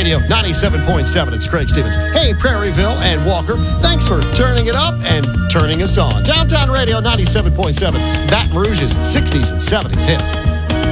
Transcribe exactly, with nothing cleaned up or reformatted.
Radio ninety-seven point seven. It's Craig Stevens. Hey, Prairieville and Walker. Thanks for turning it up and turning us on. Downtown Radio ninety-seven point seven. Baton Rouge's sixties and seventies hits.